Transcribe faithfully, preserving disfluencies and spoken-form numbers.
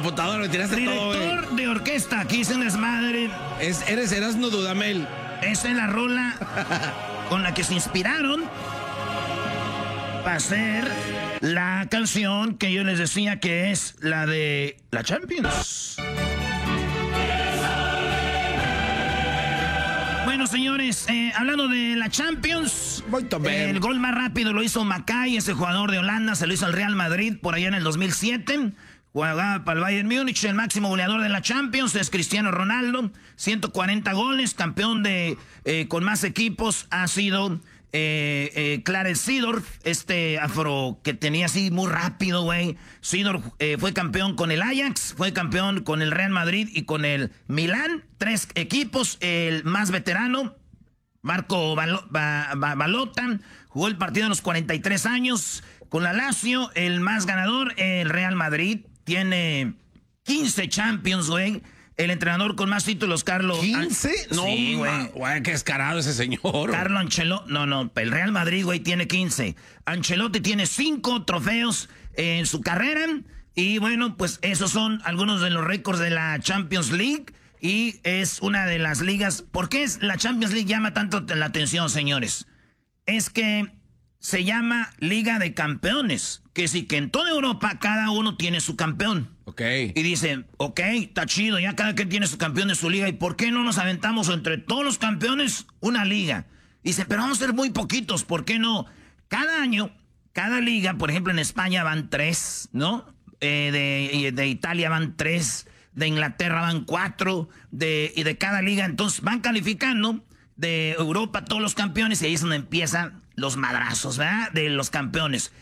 computadora, me tiraste todo, Director güey. de orquesta, aquí hice un desmadre. Es, eres Erasmo Dudamel. Esa es la rola con la que se inspiraron para hacer la canción que yo les decía que es la de la Champions. Bueno, señores, eh, hablando de la Champions, el gol más rápido lo hizo Macay, ese jugador de Holanda, se lo hizo al Real Madrid por allá en el dos mil siete. Jugaba para el Bayern Múnich, el máximo goleador de la Champions es Cristiano Ronaldo, ciento cuarenta goles, campeón de eh, con más equipos ha sido eh, eh, Clarence Seedorf, este afro que tenía así muy rápido, güey. Seedorf eh, fue campeón con el Ajax, fue campeón con el Real Madrid y con el Milán, tres equipos, el más veterano, Marco Balo, ba, ba, Balota, jugó el partido a los cuarenta y tres años con la Lazio, el más ganador, el Real Madrid, tiene quince Champions, güey. El entrenador con más títulos, Carlo... ¿quince? An- No, sí, güey. Güey, qué descarado ese señor. Carlo Ancelotti... No, no, el Real Madrid, güey, tiene quince. Ancelotti tiene cinco trofeos en su carrera. Y bueno, pues esos son algunos de los récords de la Champions League. Y es una de las ligas... ¿Por qué es la Champions League llama tanto la atención, señores? Es que se llama Liga de Campeones. Que sí, que en toda Europa cada uno tiene su campeón. Ok. Y dicen, ok, está chido, ya cada quien tiene su campeón de su liga. ¿Y por qué no nos aventamos entre todos los campeones una liga? Dice, pero vamos a ser muy poquitos, ¿por qué no? Cada año, cada liga, por ejemplo en España van tres, ¿no? Eh, de, de Italia van tres, de Inglaterra van cuatro, de, y de cada liga, entonces van calificando de Europa todos los campeones y ahí es donde empiezan los madrazos, ¿verdad? De los campeones.